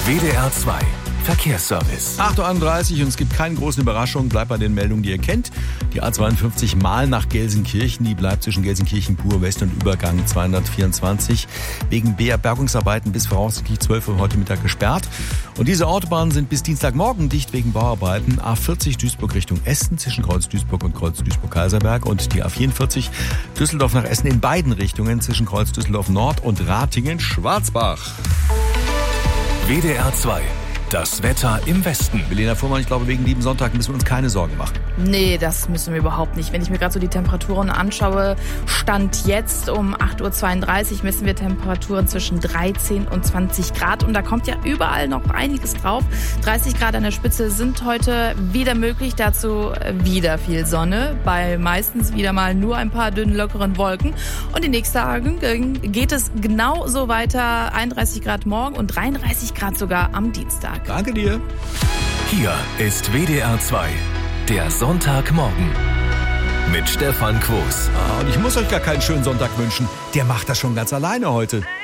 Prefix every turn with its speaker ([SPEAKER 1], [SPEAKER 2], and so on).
[SPEAKER 1] WDR 2 Verkehrsservice.
[SPEAKER 2] 8.31 Uhr und es gibt keine großen Überraschungen. Bleibt bei den Meldungen, die ihr kennt. Die A52 mal nach Gelsenkirchen. Die bleibt zwischen Gelsenkirchen Pur West und Übergang 224 wegen Bergungsarbeiten bis voraussichtlich 12 Uhr heute Mittag gesperrt. Und diese Autobahnen sind bis Dienstagmorgen dicht wegen Bauarbeiten. A40 Duisburg Richtung Essen zwischen Kreuz Duisburg und Kreuz Duisburg-Kaiserberg und die A44 Düsseldorf nach Essen in beiden Richtungen zwischen Kreuz Düsseldorf Nord und Ratingen-Schwarzbach.
[SPEAKER 1] WDR 2. Das Wetter im Westen.
[SPEAKER 2] Milena Fuhrmann, ich glaube, wegen lieben Sonntag müssen wir uns keine Sorgen machen.
[SPEAKER 3] Nee, das müssen wir überhaupt nicht. Wenn ich mir gerade so die Temperaturen anschaue, Stand jetzt um 8.32 Uhr messen wir Temperaturen zwischen 13 und 20 Grad. Und da kommt ja überall noch einiges drauf. 30 Grad an der Spitze sind heute wieder möglich. Dazu wieder viel Sonne. Bei meistens wieder mal nur ein paar dünnen, lockeren Wolken. Und die nächsten Tage geht es genauso weiter. 31 Grad morgen und 33 Grad sogar am Dienstag.
[SPEAKER 2] Danke dir.
[SPEAKER 1] Hier ist WDR 2, der Sonntagmorgen mit Stefan Quos.
[SPEAKER 2] Und ich muss euch gar keinen schönen Sonntag wünschen. Der macht das schon ganz alleine heute.